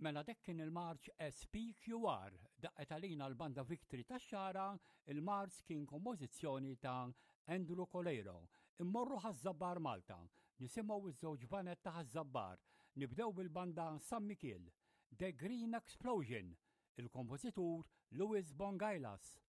Mela dak kien il-marċ SPQR, daqqet għalina l-banda Victory tax-Xara, il-marċ kien kompożizzjoni ta' Andrew Colero. Immorru ħaż-Żabbar Malta, nisimgħu iż-żewġ banet ta' ħaż-Żabbar, nibdew bil-banda San Michiel, The Green Explosion, il-kompożitur Luis Bongailas.